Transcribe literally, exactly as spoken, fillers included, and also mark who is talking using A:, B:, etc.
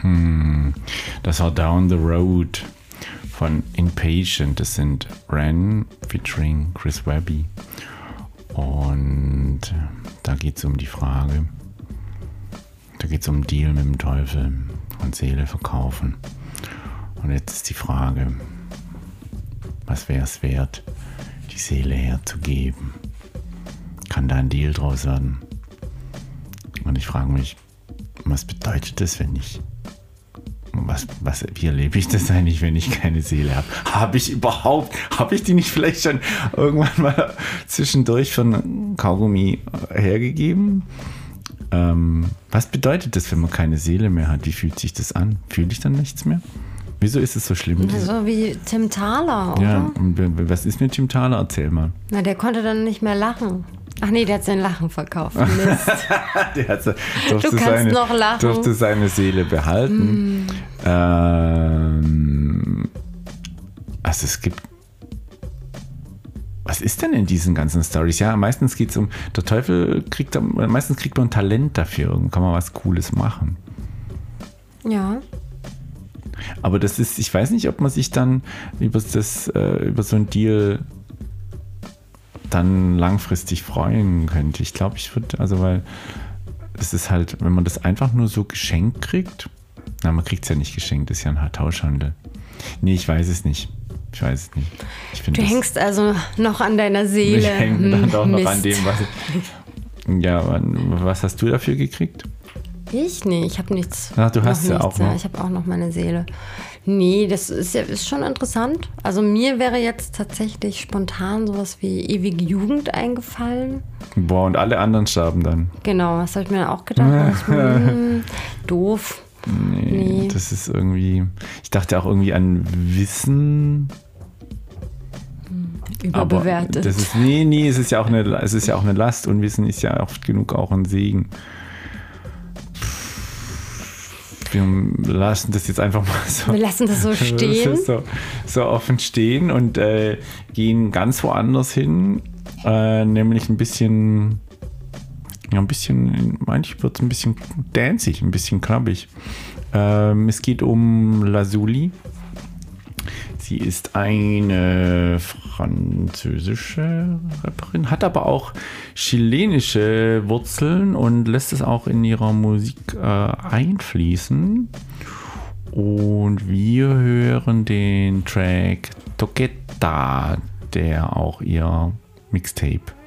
A: Hm, das war Down the Road von Impatient. Das sind Ren featuring Chris Webby. Und da geht es um die Frage, da geht es um Deal mit dem Teufel und Seele verkaufen. Und jetzt ist die Frage, was wäre es wert, die Seele herzugeben? Kann da ein Deal draus werden? Und ich frage mich, was bedeutet das, wenn ich, was, was, wie erlebe ich das eigentlich, wenn ich keine Seele habe? Habe ich überhaupt, habe ich die nicht vielleicht schon irgendwann mal zwischendurch von Kaugummi hergegeben? Ähm, was bedeutet das, wenn man keine Seele mehr hat? Wie fühlt sich das an? Fühle ich dann nichts mehr? Wieso ist es so schlimm?
B: So wie Tim Thaler, oder?
A: Ja, und was ist mit Tim Thaler? Erzähl mal.
B: Na, der konnte dann nicht mehr lachen. Ach nee, der hat sein Lachen verkauft. Mist.
A: der hat, durfte,
B: du kannst
A: seine,
B: noch lachen.
A: durfte seine Seele behalten. Mm. Ähm, also es gibt... Was ist denn in diesen ganzen Storys? Ja, meistens geht es um... Der Teufel kriegt... Meistens kriegt man ein Talent dafür. Und kann man was Cooles machen.
B: Ja.
A: Aber das ist... Ich weiß nicht, ob man sich dann über, das, äh, über so einen Deal... dann langfristig freuen könnte. Ich glaube, ich würde, also weil es ist halt, wenn man das einfach nur so geschenkt kriegt, na, man kriegt es ja nicht geschenkt, das ist ja ein Tauschhandel. Nee, ich weiß es nicht. Ich weiß es nicht. Ich
B: du
A: das,
B: hängst also noch an deiner Seele.
A: Ich hänge dann doch noch
B: Mist.
A: an dem, was ich... Ja, was hast du dafür gekriegt?
B: Ich? Nee, ich habe nichts.
A: Ach, du hast ja
B: nichts,
A: auch noch.
B: Ja, ich habe auch noch meine Seele. Nee, das ist ja ist schon interessant. Also mir wäre jetzt tatsächlich spontan sowas wie ewige Jugend eingefallen.
A: Boah, und alle anderen sterben dann.
B: Genau, das habe ich mir auch gedacht. ich mir, hm, doof.
A: Nee,
B: nee,
A: das ist irgendwie... Ich dachte auch irgendwie an Wissen...
B: Überbewertet.
A: Aber das ist, nee, nee, es ist ja auch eine, es ist ja auch eine Last und Wissen ist ja oft genug auch ein Segen. Wir lassen das jetzt einfach mal so.
B: Wir lassen das so stehen.
A: so, so offen stehen und äh, gehen ganz woanders hin, äh, nämlich ein bisschen, ja, ein bisschen, manchmal wird es ein bisschen danzig, ein bisschen knabbig. Ähm, es geht um Lazuli. Sie ist eine französische Rapperin, hat aber auch chilenische Wurzeln und lässt es auch in ihrer Musik äh, einfließen. Und wir hören den Track Toqueta, der auch ihr Mixtape